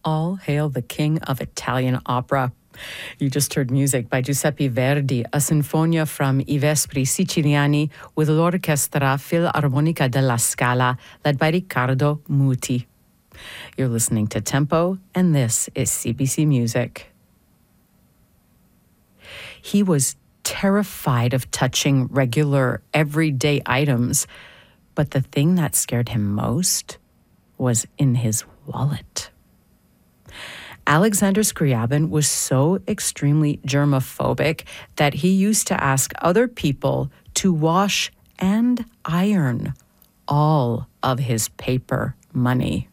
All hail the king of Italian opera. You just heard music by Giuseppe Verdi, a sinfonia from I Vespri Siciliani with l'Orchestra Filarmonica della Scala, led by Riccardo Muti. You're listening to Tempo, and this is CBC Music. He was terrified of touching regular, everyday items, but the thing that scared him most was in his wallet. Alexander Scriabin was so extremely germophobic that he used to ask other people to wash and iron all of his paper money.